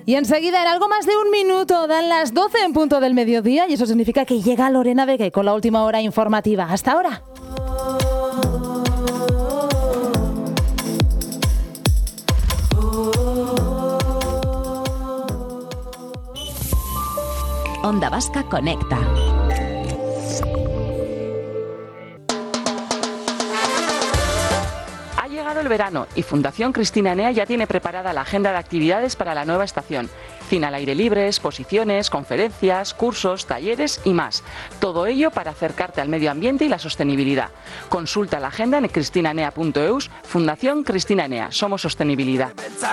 Y enseguida, en algo más de un minuto, dan las 12 en punto del mediodía y eso significa que llega Lorena Vegué con la última hora informativa. ¡Hasta ahora! Onda Vasca Conecta. Ha llegado el verano y Fundación Cristina Enea ya tiene preparada la agenda de actividades para la nueva estación. Cine al aire libre, exposiciones, conferencias, cursos, talleres y más. Todo ello para acercarte al medio ambiente y la sostenibilidad. Consulta la agenda en cristinanea.eus. Fundación Cristina Enea. Somos sostenibilidad.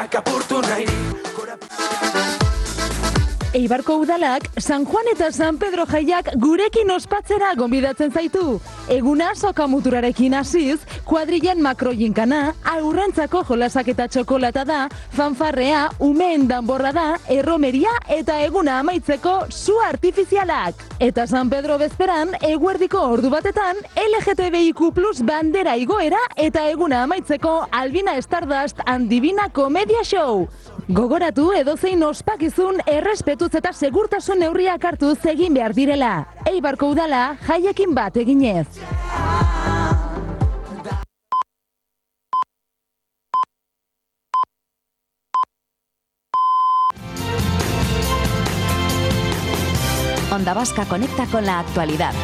Eibarko udalak San Juan eta San Pedro jaiak gurekin ospatzera gonbidatzen zaitu. Eguna sokamuturarekin hasiz, kuadrillen makrojinkana, aurrentzako jolasak eta txokolata da, fanfarrea, umeen danborra da, erromeria eta eguna amaitzeko su artifizialak. Eta San Pedro bezperan, eguerdiko ordu batetan, LGTBIQ+ bandera igoera eta eguna amaitzeko Albina Stardust and Divina Komedia Show. Gogoratu edozein ospakizun errespetuz eta segurtasun neurriak hartuz egin behar direla. Eibarko udala jaiekin bat eginez. Onda Vasca conecta con la actualidad.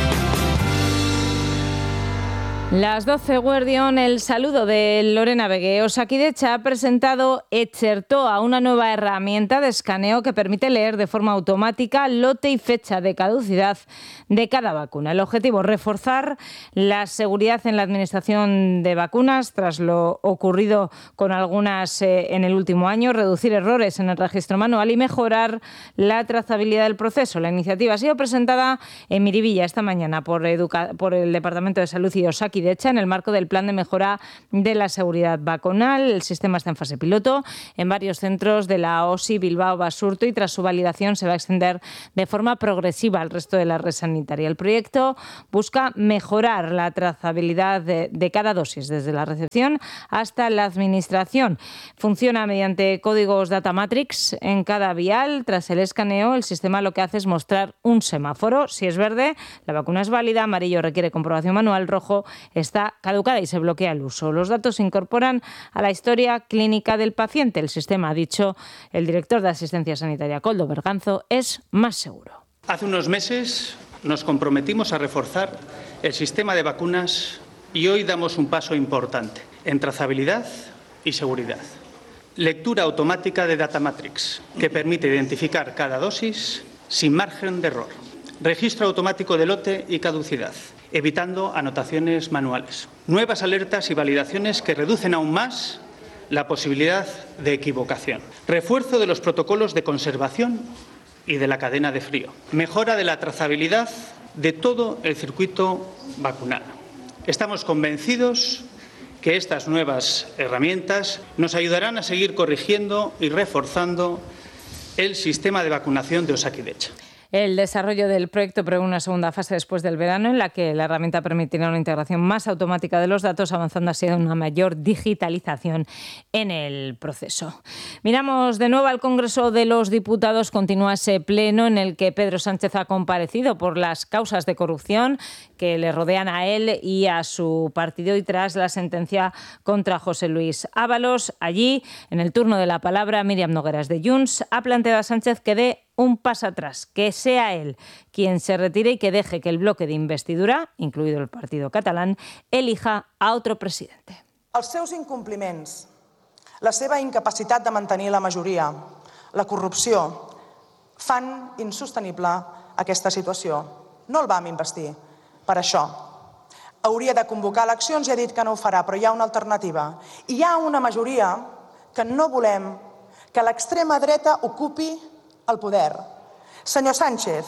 Las 12, Guardión, el saludo de Lorena Vegué. Osakidetza ha presentado Etxertoa, una nueva herramienta de escaneo que permite leer de forma automática lote y fecha de caducidad de cada vacuna. El objetivo es reforzar la seguridad en la administración de vacunas tras lo ocurrido con algunas en el último año, reducir errores en el registro manual y mejorar la trazabilidad del proceso. La iniciativa ha sido presentada en Miribilla esta mañana por el Departamento de Salud y Osakidetza en el marco del plan de mejora de la seguridad vacunal. El sistema está en fase piloto en varios centros de la OSI Bilbao Basurto y tras su validación se va a extender de forma progresiva al resto de la red sanitaria. El proyecto busca mejorar la trazabilidad de cada dosis desde la recepción hasta la administración. Funciona mediante códigos Data Matrix en cada vial. Tras el escaneo, el sistema lo que hace es mostrar un semáforo. Si es verde, la vacuna es válida, amarillo requiere comprobación manual, rojo está caducada y se bloquea el uso. Los datos se incorporan a la historia clínica del paciente. El sistema, ha dicho el director de Asistencia Sanitaria, Koldo Berganzo, es más seguro. Hace unos meses nos comprometimos a reforzar el sistema de vacunas y hoy damos un paso importante en trazabilidad y seguridad. Lectura automática de Data Matrix, que permite identificar cada dosis sin margen de error. Registro automático de lote y caducidad, evitando anotaciones manuales. Nuevas alertas y validaciones que reducen aún más la posibilidad de equivocación. Refuerzo de los protocolos de conservación y de la cadena de frío. Mejora de la trazabilidad de todo el circuito vacunal. Estamos convencidos que estas nuevas herramientas nos ayudarán a seguir corrigiendo y reforzando el sistema de vacunación de Osakidetza. El desarrollo del proyecto prevé una segunda fase después del verano en la que la herramienta permitirá una integración más automática de los datos, avanzando así en una mayor digitalización en el proceso. Miramos de nuevo al Congreso de los Diputados. Continúa ese pleno en el que Pedro Sánchez ha comparecido por las causas de corrupción que le rodean a él y a su partido y tras la sentencia contra José Luis Ábalos. Allí, en el turno de la palabra, Míriam Nogueras de Junts ha planteado a Sánchez que dé un paso atrás, que sea él quien se retire y que deje que el bloque de investidura, incluido el partido catalán, elija a otro presidente. Els seus incompliments, la seva incapacitat de mantenir la majoria, la corrupció, fan insostenible aquesta situació. No el vam investir per això. Hauria de convocar eleccions i ha dit que no ho farà, però hi ha una alternativa. Hi ha una majoria que no volem que l'extrema dreta ocupi el poder. Senyor Sánchez,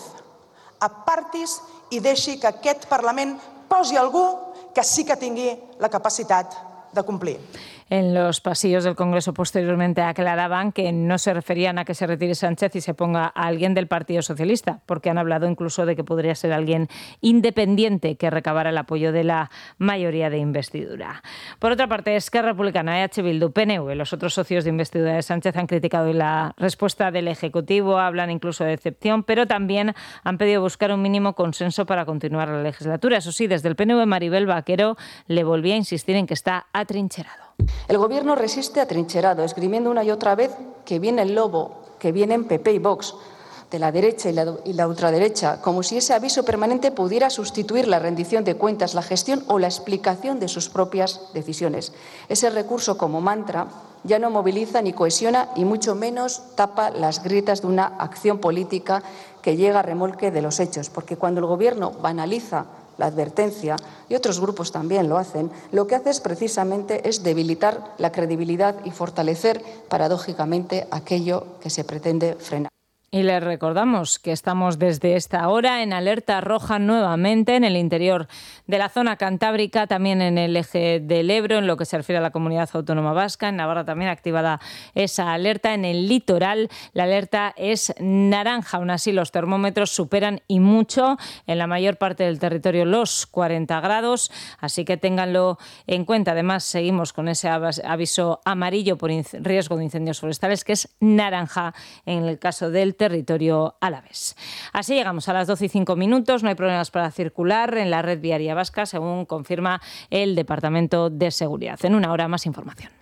apartis i deixi que aquest Parlament posi algú que sí que tingui la capacitat de cumplir. En los pasillos del Congreso posteriormente aclaraban que no se referían a que se retire Sánchez y se ponga a alguien del Partido Socialista, porque han hablado incluso de que podría ser alguien independiente que recabara el apoyo de la mayoría de investidura. Por otra parte, Esquerra Republicana, EH Bildu, PNV, los otros socios de investidura de Sánchez han criticado hoy la respuesta del Ejecutivo, hablan incluso de decepción, pero también han pedido buscar un mínimo consenso para continuar la legislatura. Eso sí, desde el PNV, Maribel Vaquero le volvía a insistir en que está atrincherado. El Gobierno resiste atrincherado, esgrimiendo una y otra vez que viene el lobo, que vienen PP y Vox, de la derecha y la ultraderecha, como si ese aviso permanente pudiera sustituir la rendición de cuentas, la gestión o la explicación de sus propias decisiones. Ese recurso, como mantra, ya no moviliza ni cohesiona y mucho menos tapa las grietas de una acción política que llega a remolque de los hechos, porque cuando el Gobierno banaliza la advertencia, y otros grupos también lo hacen, lo que hace es precisamente debilitar la credibilidad y fortalecer, paradójicamente, aquello que se pretende frenar. Y les recordamos que estamos desde esta hora en alerta roja nuevamente en el interior de la zona cantábrica, también en el eje del Ebro, en lo que se refiere a la Comunidad Autónoma Vasca. En Navarra también activada esa alerta. En el litoral la alerta es naranja. Aún así los termómetros superan y mucho en la mayor parte del territorio los 40 grados. Así que ténganlo en cuenta. Además seguimos con ese aviso amarillo por riesgo de incendios forestales, que es naranja en el caso del territorio alavés. Así llegamos a las 12:05. No hay problemas para circular en la red viaria vasca, según confirma el Departamento de Seguridad. En una hora más información.